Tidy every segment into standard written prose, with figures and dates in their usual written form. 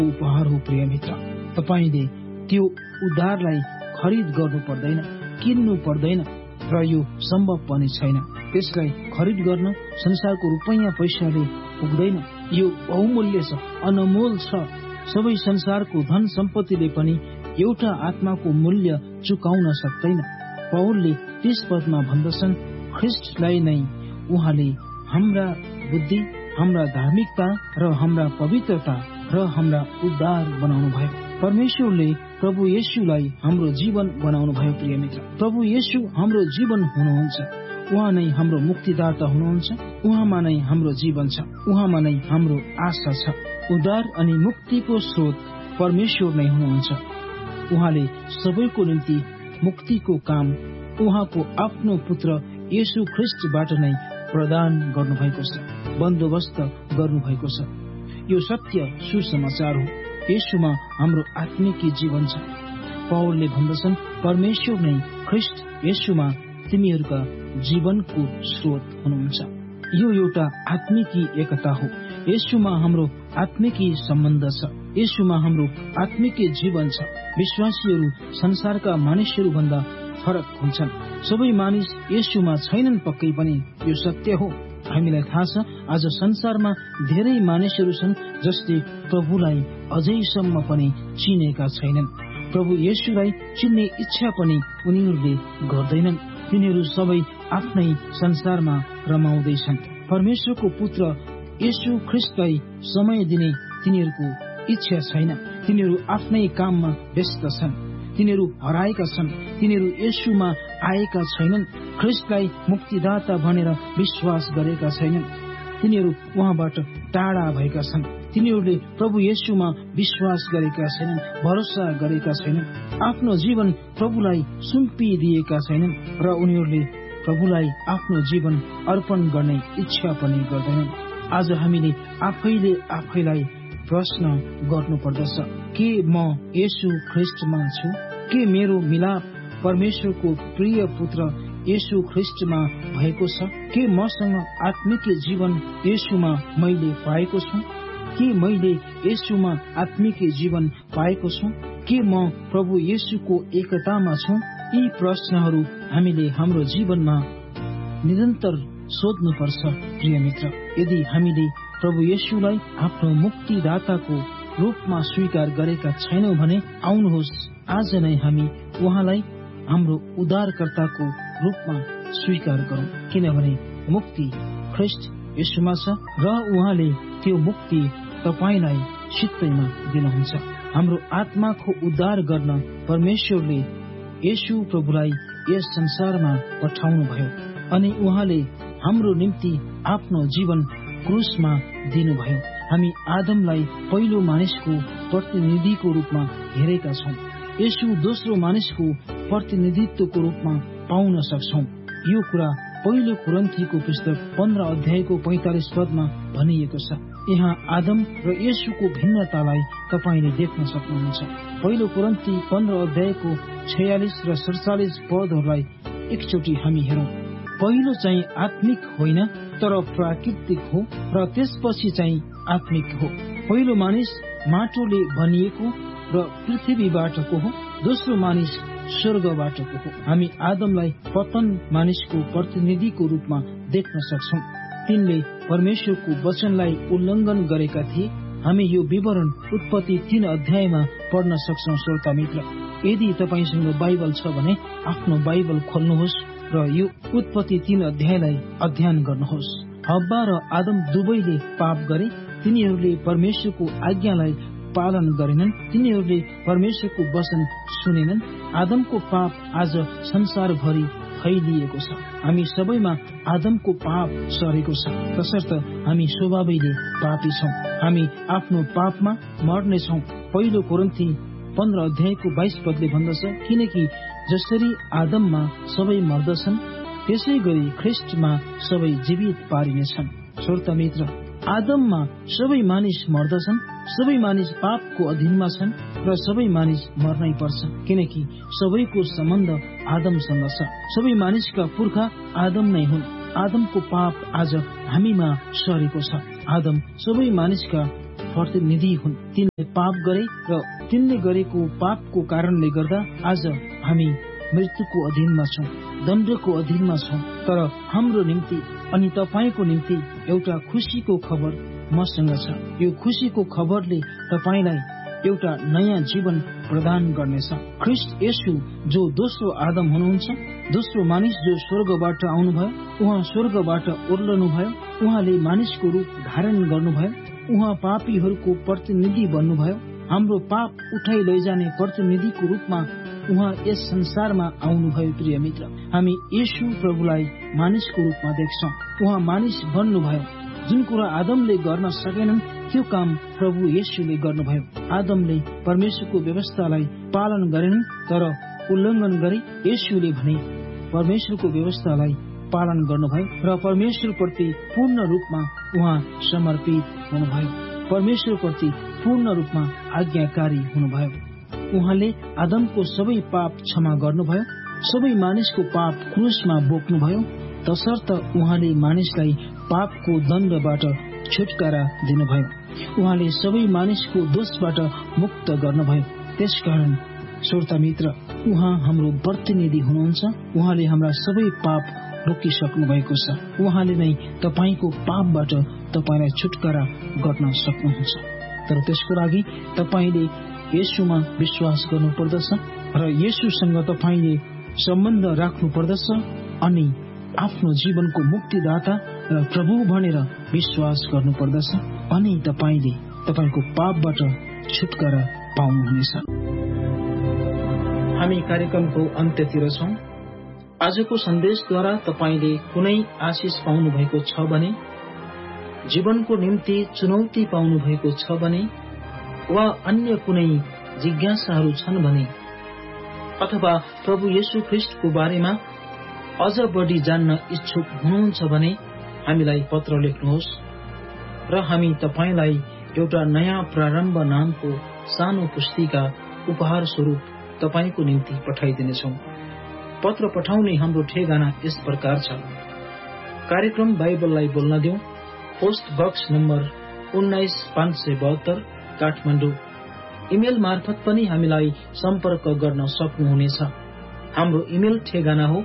उपहार हो प्रिय मित्र। तपाईले त्यो उद्धारलाई खरिद गर्नु पर्दैन, किन्नु पर्दैन र यो सम्भव पनि छैन। त्यसलाई खरिद गर्न संसारको रुपैयाँ पैसाले पुग्दैन। यो बहुमूल्य छ, अनमोल छ। सबै संसारको धन सम्पत्तिले पनि एउटा आत्माको मूल्य चुकाउन सक्दैन। पौलले 30 पदमा भन्दछन्, ख्रिस्टलाई नै उहाँले हाम्रा बुद्धि, हाम्रा धार्मिकता र हाम्रा पवित्रता र हाम्रा उद्धार बनाउनु भयो। परमेश्वरले प्रभु येशूलाई हाम्रो जीवन बनाउनु भयो प्रिय मित्र। प्रभु येशू हाम्रो जीवन हुनुहुन्छ। उहाँ नै हाम्रो मुक्तिदाता हुनुहुन्छ। उहाँमा नै हाम्रो जीवन छ। उहाँमा नै हाम्रो आशा छ। उद्धार अनि मुक्तिको स्रोत परमेश्वर नै हुनुहुन्छ। उहाँले सबैको निम्ति मुक्तिको काम उहाँको आफ्नो पुत्र येशू ख्रिस्टबाट नै प्रदान गर्नुभएको छ, बन्दोबस्त गर्नुभएको छ। यो सत्य सुसमाचार हो। येशूमा हाम्रो आत्मिक जीवन छ। पौलले भन्दछन्, परमेश्वर नै ख्रिस्ट येशूमा तिमीहरूका जीवनको स्रोत हुनुहुन्छ। यो एउटा आत्मिकी एकता हो। येशूमा हाम्रो आत्मिकी सम्बन्ध छ। येशूमा हाम्रो आत्मिकी जीवन छ। विश्वासीहरू संसारका मानिसहरू भन्दा फरक हुन्छन्। सबै मानिस येशूमा छैनन्, पक्कै पनि यो सत्य हो। हामीलाई थाहा छ आज संसारमा धेरै मानिसहरू छन् जसले प्रभुलाई अझैसम्म पनि चिनेका छैनन्। प्रभु येशूलाई चिन्ने इच्छा पनि उनीहरूले गर्दैनन्। तिनीहरू सबै आफ्नै संसारमा रमाउँदैछन्। परमेश्वरको पुत्र येशू ख्रिस्टलाई समय दिने तिनीहरूको इच्छा छैन। तिनीहरू आफ्नै काममा व्यस्त छन्। तिनीहरू हराएका छन्। तिनीहरू येशूमा आएका छैनन्। ख्रिस्टलाई मुक्तिदाता भनेर विश्वास गरेका छैनन्। तिनीहरू उहाँबाट टाढा भएका छन्। तिनीहरूले प्रभु येशूमा विश्वास गरेका छैनन्, भरोसा गरेका छैनन्। आफ्नो जीवन प्रभुलाई सुम्पिदिएका छैनन् र उनीहरूले प्रभुलाई आफ्नो जीवन अर्पण गर्ने इच्छा पनि गर्दैनन्। आज हामीले आफैले आफैलाई प्रश्न गर्नुपर्दछ, के म येशू ख्रिस्टमा छु? के मेरो मिलाप परमेश्वरको प्रिय पुत्र येशू ख्रिस्टमा भएको छ? के मसँग आत्मिक जीवन येशूमा मैले पाएको छु? के मैले येशूमा आत्मिक जीवन पाएको छु? के म प्रभु येशूको एकतामा छु? यी प्रश्नहरू हामीले हाम्रो जीवनमा निरन्तर सोध्नुपर्छ प्रिय मित्र। यदि हामीले प्रभु येशूलाई आफ्नो मुक्तिदाताको रूपमा स्वीकार गरेका छैनौं भने आउनुहोस् आज नै हामी उहाँलाई हाम्रो उद्धारकर्ताको रूपमा स्वीकार गरौं। किनभने मुक्ति ख्रिस्ट येशूमा छ र उहाँले त्यो मुक्ति तपाईलाई सित्तैमा दिनुहुन्छ। हाम्रो आत्माको उद्धार गर्न परमेश्वरले येशू प्रभुलाई यस संसारमा पठाउनु भयो अनि उहाँले हाम्रो निम्ति आफ्नो जीवन क्रुसमा दिनुभयो। हामी आदमलाई पहिलो मानिसको प्रतिनिधिको रूपमा हेरेका छौं। येशू दोस्रो मानिसको प्रतिनिधित्वको रूपमा पाउन सक्छौं। यो कुरा पहिलो कुरिन्थीको पुस्तक 15 अध्यायको 45 पदमा भनिएको छ। यहाँ आदम र येशूको भिन्नतालाई तपाईले देख्न सक्नुहुन्छ। पहिलो कुरिन्थी 15 अध्यायको 46 र 47 पदहरूलाई एकचोटि हामी हेरौं। पहिलो चाहिँ आत्मिक होइन तर प्राकृतिक हो र त्यसपछि चाहिँ आत्मिक हो। पहिलो मानिस माटोले बनिएको र पृथ्वीबाटको हो। दोस्रो मानिस स्वर्गबाटको हो। हामी आदमलाई पतन मानिसको प्रतिनिधिको रूपमा देख्न सक्छौं। तिनले परमेश्वरको वचनलाई उल्लङ्घन गरेका थिए। हामी यो विवरण उत्पत्ति 3 अध्यायमा पढ्न सक्छौं। श्रोता मित्र, यदि तपाईसँग बाइबल छ भने आफ्नो बाइबल खोल्नुहोस् र यो उत्पत्ति 3 अध्यायलाई अध्ययन गर्नुहोस्। हव्वा र आदम दुवैले पाप गरे। तिनीहरूले परमेश्वरको आज्ञालाई पालन गरेनन्। तिनीहरूले परमेश्वरको वचन सुनेनन्। आदमको पाप आज संसारभरि फैलिएको छ। हामी सबैमा आदमको पाप सरेको छ। तसर्थ हामी स्वभावैले पापी छौं। हामी आफ्नो पापमा मर्नेछौं। पहिलो कोरिन्थी 15 अध्यायको 22 पदले भन्दछ, किनकि जसरी आदममा सबै मर्दछन् त्यसै गरी ख्रिस्टमा सबै जीवित पारिनेछन्। श्रोता मित्र, आदममा सबै मानिस मर्दछन्। सबै मानिस पापको अधीनमा छन् र सबै मानिस मर्नै पर्छ, किनकि सबैको सम्बन्ध आदमसँग छ। सबै मानिसका पुर्खा आदम नै हुन्। आदमको पाप आज हामीमा सरेको छ। आदम सबै मानिसका प्रतिनिधि हुन्। तिनले पाप गरे र तिनले गरेको पापको कारणले गर्दा आज हामी मृत्युको अधीनमा छौं, दण्डको अधीनमा छौं। तर हाम्रो निम्ति अनि तपाईको निम्ति एउटा खुशीको खबर मसँग छ। यो खुशीको खबरले तपाईलाई एउटा नयाँ जीवन प्रदान गर्नेछ। ख्रीष्ट येशू जो दोस्रो आदम हुनुहुन्छ, दोस्रो मानिस जो स्वर्गबाट आउनुभयो, उहाँ स्वर्गबाट ओर्लनुभयो, उहाँले मानिसको रूप धारण गर्नुभयो, उहाँ पापीहरूको प्रतिनिधि बन्नुभयो। हाम्रो पाप उठाइ लैजाने प्रतिनिधिको रूपमा उहाँ यस संसारमा आउनुभयो। प्रिय मित्र, हामी येशू प्रभुलाई मानिसको रूपमा देख्छौं। उहाँ मानिस बन्नुभयो। जुन कुरा आदमले गर्न सकेनन् त्यो काम प्रभु येशूले गर्नुभयो। आदमले परमेश्वरको व्यवस्थालाई पालन गरेनन्, तर उल्लङ्घन गरे। येशूले भने परमेश्वरको व्यवस्थालाई पालन गर्नुभयो र परमेश्वरप्रति पूर्ण रूपमा उहाँ समर्पित हुनुभयो। परमेश्वरप्रति पूर्ण रूपमा आज्ञाकारी हुनुभयो। उहाँले आदमको सबै पाप क्षमा गर्नुभयो, सबै मानिसको पाप क्रुसमा बोक्नुभयो, तसर्थ उहाँले मानिसलाई पापको दण्डबाट छुटकारा दिनुभयो। उहाँले सबै मानिसको दोषबाट मुक्त गर्नुभयो। त्यसकारण श्रोता मित्र, उहाँ हाम्रो प्रतिनिधि हुनुहुन्छ। उहाँले हाम्रा सबै पाप रोकिसक्नु भएको छ। उहाँले नै तपाईको पापबाट तपाईलाई छुटकारा गर्न सक्नुहुन्छ। तर त्यसको लागि तपाईले येशूमा विश्वास गर्नुपर्दछ र येशूसँग तपाईले सम्बन्ध राख्नु पर्दछ अनि आफ्नो जीवनको मुक्तिदाता र प्रभु भनेर विश्वास गर्नुपर्दछ। अनि तपाईले तपाईको पापबाट छुटकारा पाउनुहुनेछ। हामी कार्यक्रमको अन्त्यतिर छौं। आजको सन्देशद्वारा तपाईले कुनै आशिष पाउनु भएको छ भने, जीवनको निम्ति चुनौती पाउनु भएको छ भने, वा अन्य कुनै जिज्ञासाहरू छन् भने, अथवा प्रभु येशू ख्रीष्टको बारेमा अझ बढी जान्न इच्छुक हुनुहुन्छ भने हामीलाई पत्र लेख्नुहोस् र हामी तपाईलाई एउटा नयाँ प्रारम्भ नामको सानो पुस्तिका उपहार स्वरूप तपाईको निम्ति पठाइदिनेछौं। पत्र पठाउने हाम्रो ठेगाना यस प्रकार छ। कार्यक्रम बाइबललाई बोल्न देऊ, post box number 19572, Kathmandu. Email मार्फत पनि हामीलाई सम्पर्क गर्न सक्नुहुनेछ। हाम्रो इमेल ठेगाना हो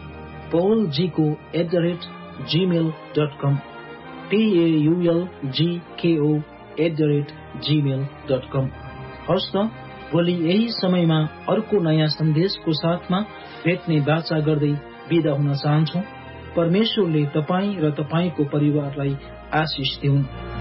paulgko@gmail.com, paulgko@gmail.com। हवस् त, भोलि यही समयमा अर्को नयाँ सन्देशको साथमा भेट्ने बाचा गर्दै बिदा हुन चाहन्छौ। परमेश्वरले तपाई र तपाईको परिवारलाई आशिष दिउन्।